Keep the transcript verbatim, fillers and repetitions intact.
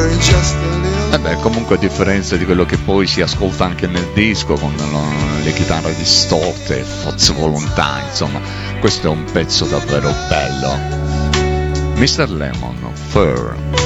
E beh, comunque a differenza di quello che poi si ascolta anche nel disco con le chitarre distorte, forza volontà, insomma, questo è un pezzo davvero bello. mister Lemon, Fur.